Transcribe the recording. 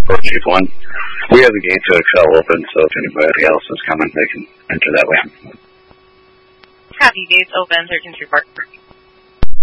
approach each one. We have the gate to Excel open, so if anybody else is coming, they can enter that way. Copy, gates open, 1334.